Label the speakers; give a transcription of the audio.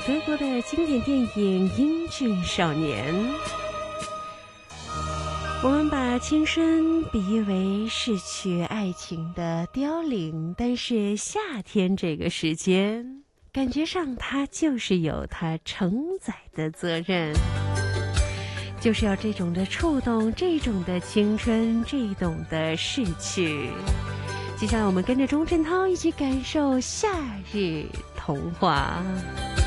Speaker 1: 德国的经典电影《英俊少年》。我们把青春比喻为逝去爱情的凋零，但是夏天这个时间，感觉上它就是有它承载的责任，就是要这种的触动，这种的青春，这种的逝去。接下来我们跟着钟镇涛一起感受夏日童话。